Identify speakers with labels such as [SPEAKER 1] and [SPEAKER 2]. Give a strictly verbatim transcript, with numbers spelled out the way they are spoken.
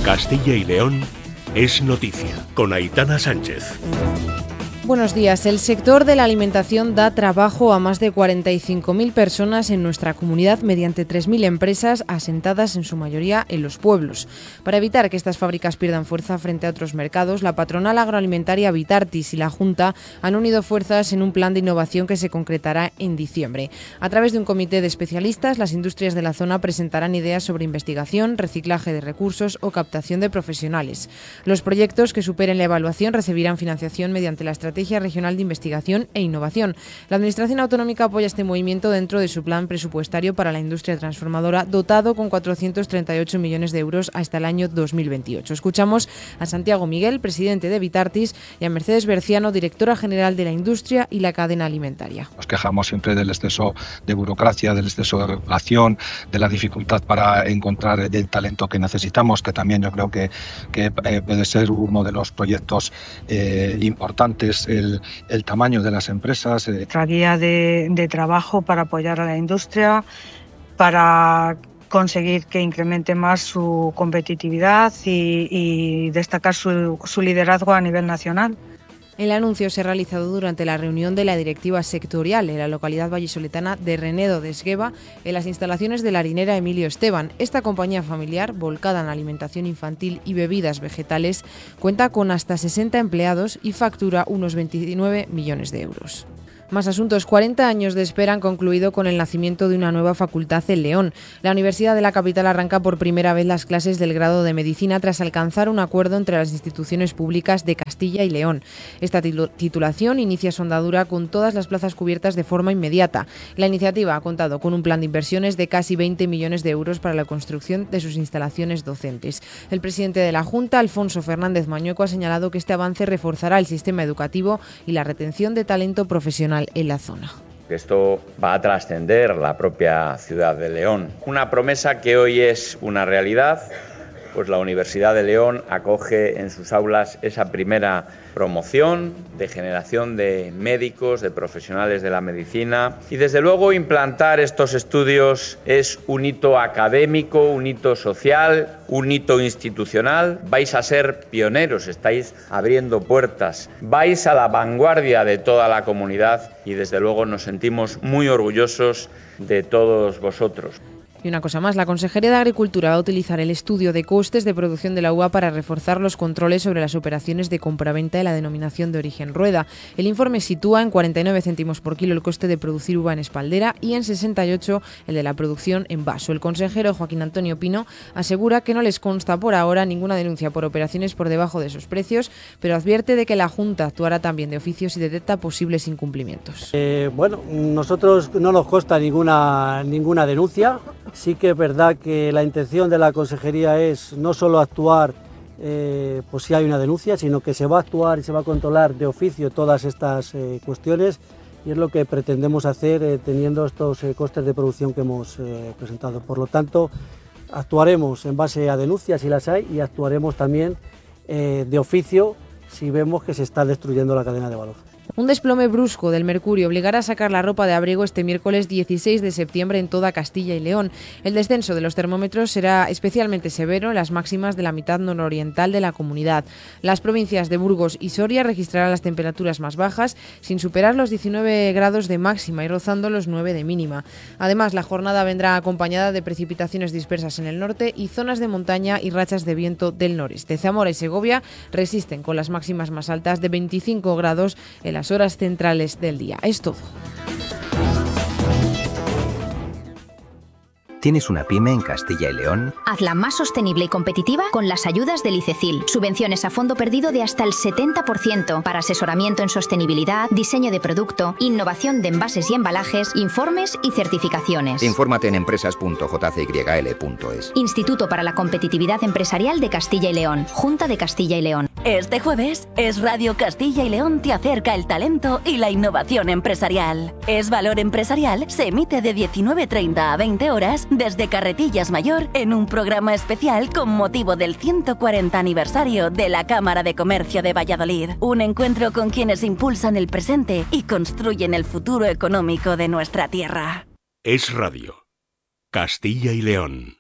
[SPEAKER 1] Castilla y León es noticia, con Aitana Sánchez.
[SPEAKER 2] Buenos días. El sector de la alimentación da trabajo a más de cuarenta y cinco mil personas en nuestra comunidad mediante tres mil empresas asentadas en su mayoría en los pueblos. Para evitar que estas fábricas pierdan fuerza frente a otros mercados, la patronal agroalimentaria Vitartis y la Junta han unido fuerzas en un plan de innovación que se concretará en diciembre. A través de un comité de especialistas, las industrias de la zona presentarán ideas sobre investigación, reciclaje de recursos o captación de profesionales. Los proyectos que superen la evaluación recibirán financiación mediante la estrategia Regional de Investigación e Innovación. La Administración Autonómica apoya este movimiento dentro de su plan presupuestario para la industria transformadora, dotado con cuatrocientos treinta y ocho millones de euros hasta el año dos mil veintiocho. Escuchamos a Santiago Miguel, presidente de Vitartis, y a Mercedes Berciano, directora general de la industria y la cadena alimentaria.
[SPEAKER 3] Nos quejamos siempre del exceso de burocracia, del exceso de regulación, de la dificultad para encontrar el talento que necesitamos, que también yo creo que, que eh, puede ser uno de los proyectos eh, importantes. El, el tamaño de las empresas.
[SPEAKER 4] Nuestra guía de, de trabajo para apoyar a la industria, para conseguir que incremente más su competitividad y, y destacar su, su liderazgo a nivel nacional.
[SPEAKER 2] El anuncio se ha realizado durante la reunión de la directiva sectorial en la localidad vallisoletana de Renedo de Esgueva, en las instalaciones de la harinera Emilio Esteban. Esta compañía familiar, volcada en alimentación infantil y bebidas vegetales, cuenta con hasta sesenta empleados y factura unos veintinueve millones de euros. Más asuntos. cuarenta años de espera han concluido con el nacimiento de una nueva facultad en León. La Universidad de la capital arranca por primera vez las clases del grado de Medicina tras alcanzar un acuerdo entre las instituciones públicas de Castilla y León. Esta titulación inicia su andadura con todas las plazas cubiertas de forma inmediata. La iniciativa ha contado con un plan de inversiones de casi veinte millones de euros para la construcción de sus instalaciones docentes. El presidente de la Junta, Alfonso Fernández Mañueco, ha señalado que este avance reforzará el sistema educativo y la retención de talento profesional en la zona.
[SPEAKER 5] Esto va a trascender la propia ciudad de León. Una promesa que hoy es una realidad, pues la Universidad de León acoge en sus aulas esa primera promoción de generación de médicos, de profesionales de la medicina, y desde luego implantar estos estudios es un hito académico, un hito social, un hito institucional. Vais a ser pioneros, estáis abriendo puertas, vais a la vanguardia de toda la comunidad y desde luego nos sentimos muy orgullosos de todos vosotros.
[SPEAKER 2] Y una cosa más, la Consejería de Agricultura va a utilizar el estudio de costes de producción de la uva para reforzar los controles sobre las operaciones de compraventa de la denominación de origen rueda. El informe sitúa en cuarenta y nueve céntimos por kilo el coste de producir uva en espaldera y en sesenta y ocho el de la producción en vaso. El consejero Joaquín Antonio Pino asegura que no les consta por ahora ninguna denuncia por operaciones por debajo de esos precios, pero advierte de que la Junta actuará también de oficio si detecta posibles incumplimientos.
[SPEAKER 6] Eh, bueno, nosotros no nos consta ninguna, ninguna denuncia. Sí que es verdad que la intención de la Consejería es no solo actuar eh, pues si hay una denuncia, sino que se va a actuar y se va a controlar de oficio todas estas eh, cuestiones, y es lo que pretendemos hacer eh, teniendo estos eh, costes de producción que hemos eh, presentado. Por lo tanto, actuaremos en base a denuncias si las hay, y actuaremos también eh, de oficio si vemos que se está destruyendo la cadena de valor.
[SPEAKER 2] Un desplome brusco del mercurio obligará a sacar la ropa de abrigo este miércoles dieciséis de septiembre en toda Castilla y León. El descenso de los termómetros será especialmente severo en las máximas de la mitad nororiental de la comunidad. Las provincias de Burgos y Soria registrarán las temperaturas más bajas, sin superar los diecinueve grados de máxima y rozando los nueve de mínima. Además, la jornada vendrá acompañada de precipitaciones dispersas en el norte y zonas de montaña y rachas de viento del noreste. Zamora y Segovia resisten con las máximas más altas de veinticinco grados en las horas centrales del día. Es todo.
[SPEAKER 7] ¿Tienes una pyme en Castilla y León?
[SPEAKER 8] Hazla más sostenible y competitiva con las ayudas del ICECIL. Subvenciones a fondo perdido de hasta el setenta por ciento para asesoramiento en sostenibilidad, diseño de producto, innovación de envases y embalajes, informes y certificaciones.
[SPEAKER 7] Infórmate en empresas punto j c y l punto es.
[SPEAKER 8] Instituto para la Competitividad Empresarial de Castilla y León. Junta de Castilla y León.
[SPEAKER 9] Este jueves, Es Radio Castilla y León te acerca el talento y la innovación empresarial. Es Valor Empresarial se emite de diecinueve treinta a veinte horas desde Carretillas Mayor en un programa especial con motivo del ciento cuarenta aniversario de la Cámara de Comercio de Valladolid. Un encuentro con quienes impulsan el presente y construyen el futuro económico de nuestra tierra.
[SPEAKER 1] Es Radio Castilla y León.